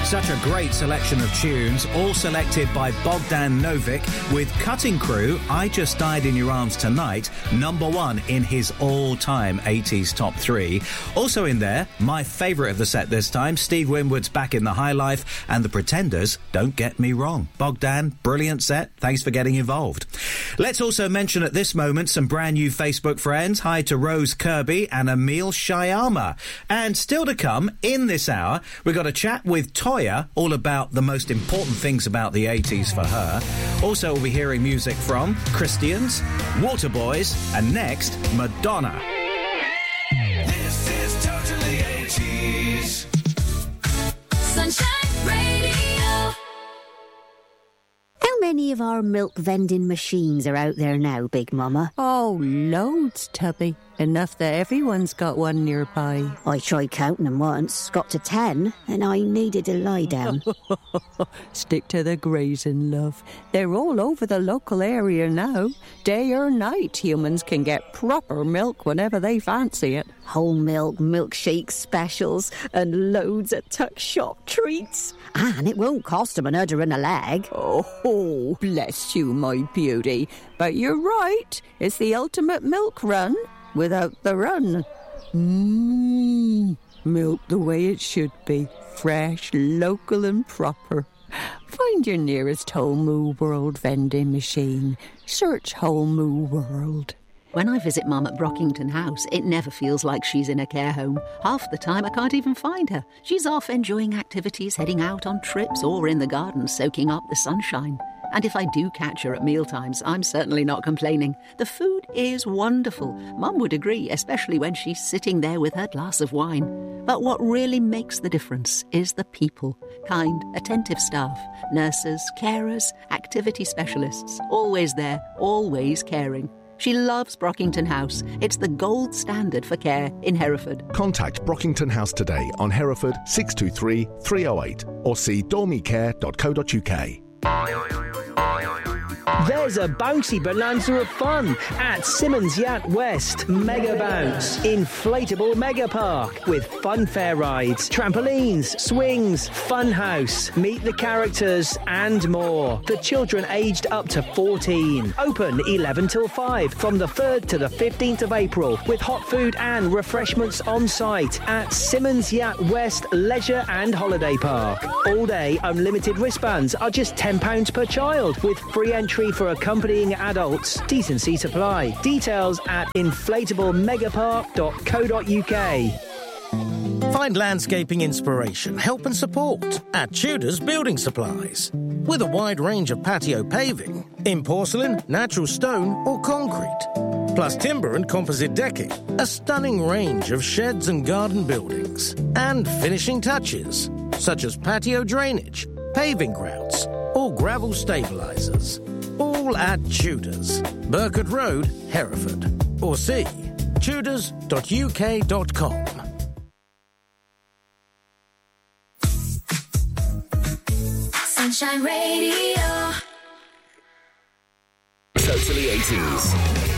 Such a great selection of tunes, all selected by Bogdan Novic, with Cutting Crew, I Just Died in Your Arms Tonight, number 1 in his all-time 80s top 3. Also in there, my favourite of the set this time, Steve Winwood's Back in the High Life, and The Pretenders, Don't Get Me Wrong. Bogdan, brilliant set. Thanks for getting involved. Let's also mention at this moment some brand new Facebook friends. Hi to Rose Kirby and Emil Shyama. And still to come, in this hour, we've got a chat with Toya, all about the most important things about the 80s for her. Also, we'll be hearing music from Christians, Waterboys, and next, Madonna. This is totally 80s. Sunshine Radio. How many of our milk vending machines are out there now, Big Mama? Oh, loads, Tubby. Enough that everyone's got one nearby. I tried counting them once, got to 10, and I needed to lie down. Stick to the grazing, love. They're all over the local area now. Day or night, humans can get proper milk whenever they fancy it. Whole milk, milkshake specials, and loads of tuck shop treats. And it won't cost them an udder and a leg. Oh, bless you, my beauty. But you're right. It's the ultimate milk run without the run. Milk the way it should be. Fresh, local and proper. Find your nearest Whole Moo World vending machine. Search Whole Moo World. When I visit Mum at Brockington House, it never feels like she's in a care home. Half the time I can't even find her. She's off enjoying activities, heading out on trips, or in the garden soaking up the sunshine. And if I do catch her at mealtimes, I'm certainly not complaining. The food is wonderful. Mum would agree, especially when she's sitting there with her glass of wine. But what really makes the difference is the people. Kind, attentive staff, nurses, carers, activity specialists. Always there, always caring. She loves Brockington House. It's the gold standard for care in Hereford. Contact Brockington House today on Hereford 623 308 or see dormicare.co.uk. There's a bouncy bonanza of fun at Simmons Yacht West Mega Bounce Inflatable Mega Park with fun fair rides, trampolines, swings, fun house, meet the characters and more. For children aged up to 14. Open 11 till 5 from the 3rd to the 15th of April with hot food and refreshments on site at Simmons Yacht West Leisure and Holiday Park. All day unlimited wristbands are just £10 per child with free entry for accompanying adults. T&Cs apply. Details at inflatablemegapark.co.uk. Find landscaping inspiration, help and support at Tudor's Building Supplies. With a wide range of patio paving in porcelain, natural stone or concrete. Plus timber and composite decking. A stunning range of sheds and garden buildings. And finishing touches, such as patio drainage, paving grouts or gravel stabilisers. All at Tudors, Burkett Road, Hereford. Or see tudors.uk.com. Sunshine Radio. Totally 80s.